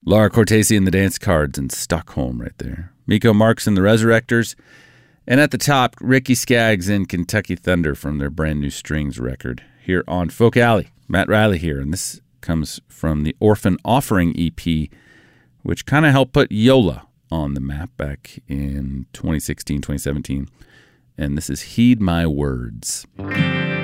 Laura Cortese and the Dance Cards in Stockholm right there. Miko Marks and the Resurrectors. And at the top, Ricky Skaggs and Kentucky Thunder from their brand new Strings record here on Folk Alley. Matt Riley here, and this comes from the Orphan Offering EP, which kind of helped put Yola on the map back in 2016, 2017. And this is Heed My Words.